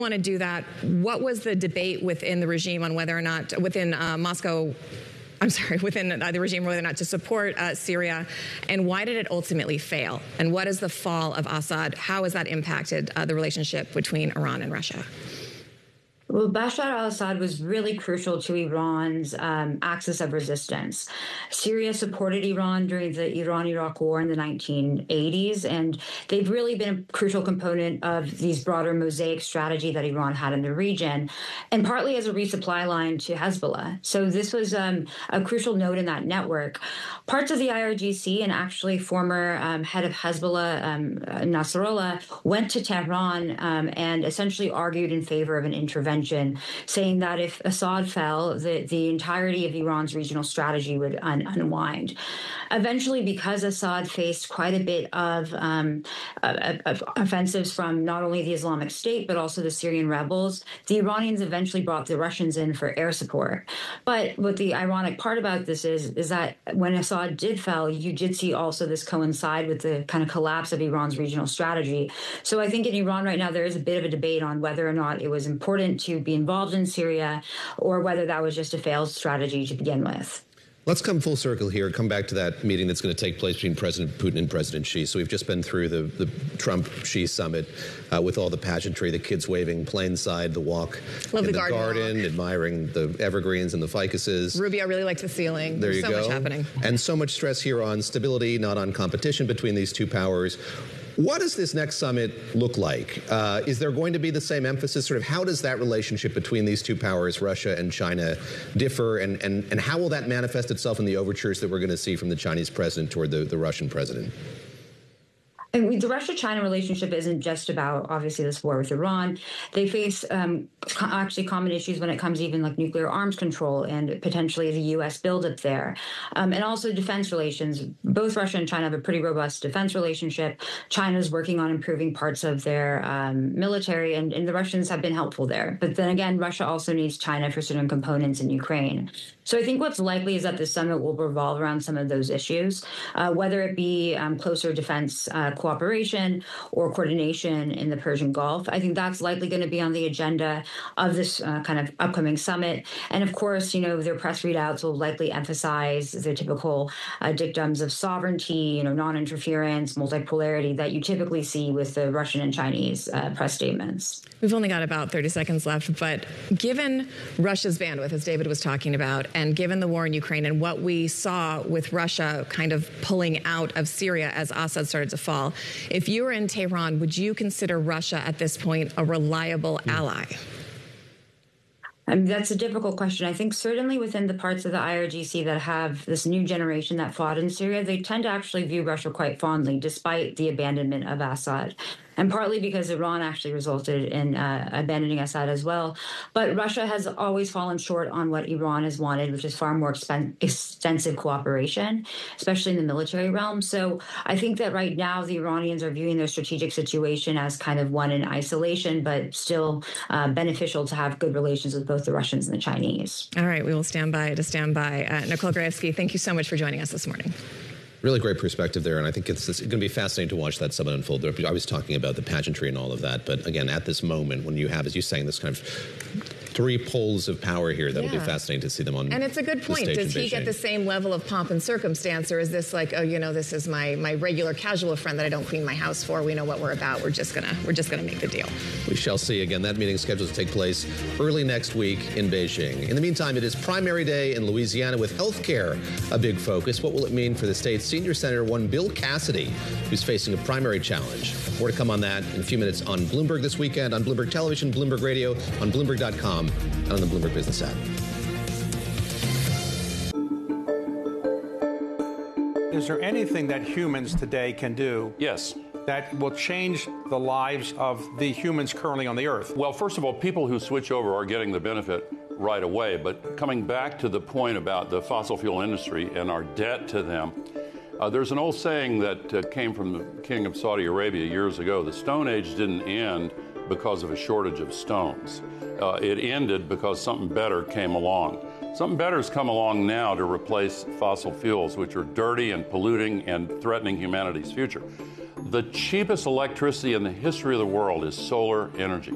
want to do that. What was the debate within the regime on whether or not, within Moscow, within the regime, whether or not to support Syria, and why did it ultimately fail? And what is the fall of Assad? How has that impacted the relationship between Iran and Russia? Well, Bashar al-Assad was really crucial to Iran's axis of resistance. Syria supported Iran during the Iran-Iraq War in the 1980s, and they've really been a crucial component of these broader mosaic strategy that Iran had in the region, and partly as a resupply line to Hezbollah. So this was a crucial node in that network. Parts of the IRGC and actually former head of Hezbollah, Nasrallah, went to Tehran and essentially argued in favor of an intervention, saying that if Assad fell, the entirety of Iran's regional strategy would unwind. Eventually, because Assad faced quite a bit of offensives from not only the Islamic State, but also the Syrian rebels, the Iranians eventually brought the Russians in for air support. But what the ironic part about this is that when Assad did fall, you did see also this coincide with the kind of collapse of Iran's regional strategy. So I think in Iran right now, there is a bit of a debate on whether or not it was important to be involved in Syria or whether that was just a failed strategy to begin with. Let's come full circle here, come back to that meeting that's going to take place between President Putin and President Xi. So we've just been through the Trump-Xi summit with all the pageantry, the kids waving plain-side, the walk in the garden admiring the evergreens and the ficuses. Rubio really liked the ceiling. There you go. There's so much happening. And so much stress here on stability, not on competition between these two powers. What does this next summit look like? Is there going to be the same emphasis? Sort of how does that relationship between these two powers, Russia and China, differ? And how will that manifest itself in the overtures that we're going to see from the Chinese president toward the Russian president? And the Russia-China relationship isn't just about, obviously, this war with Iran. They face actually common issues when it comes to even like nuclear arms control and potentially the U.S. buildup there. And also defense relations. Both Russia and China have a pretty robust defense relationship. China's working on improving parts of their military, and the Russians have been helpful there. But then again, Russia also needs China for certain components in Ukraine. So I think what's likely is that the summit will revolve around some of those issues, whether it be closer defense cooperation or coordination in the Persian Gulf. I think that's likely going to be on the agenda of this kind of upcoming summit. And of course, their press readouts will likely emphasize the typical dictums of sovereignty, non-interference, multipolarity that you typically see with the Russian and Chinese press statements. We've only got about 30 seconds left, but given Russia's bandwidth, as David was talking about, and given the war in Ukraine and what we saw with Russia kind of pulling out of Syria as Assad started to fall, if you were in Tehran, would you consider Russia at this point a reliable ally? That's a difficult question. I think certainly within the parts of the IRGC that have this new generation that fought in Syria, they tend to actually view Russia quite fondly, despite the abandonment of Assad. And partly because Iran actually resulted in abandoning Assad as well. But Russia has always fallen short on what Iran has wanted, which is far more extensive cooperation, especially in the military realm. So I think that right now the Iranians are viewing their strategic situation as kind of one in isolation, but still beneficial to have good relations with both the Russians and the Chinese. All right, we will stand by. Nicole Gruevski, thank you so much for joining us this morning. Really great perspective there, and I think it's going to be fascinating to watch that summit unfold. I was talking about the pageantry and all of that, but again, at this moment, when you have, as you're saying, this kind of three poles of power here, that'll be fascinating to see them on. And it's a good point. Does he get the same level of pomp and circumstance, or is this like, oh, this is my regular casual friend that I don't clean my house for? We know what we're about. We're just gonna make the deal. We shall see. Again, that meeting is scheduled to take place early next week in Beijing. In the meantime, it is primary day in Louisiana with health care a big focus. What will it mean for the state's senior senator, one Bill Cassidy, who's facing a primary challenge? More to come on that in a few minutes on Bloomberg This Weekend, on Bloomberg Television, Bloomberg Radio, on Bloomberg.com, and on the Bloomberg Business app. Is there anything that humans today can do? Yes. That will change the lives of the humans currently on the Earth? Well, first of all, people who switch over are getting the benefit right away. But coming back to the point about the fossil fuel industry and our debt to them, there's an old saying that came from the King of Saudi Arabia years ago. The Stone Age didn't end because of a shortage of stones. It ended because something better came along. Something better has come along now to replace fossil fuels, which are dirty and polluting and threatening humanity's future. The cheapest electricity in the history of the world is solar energy.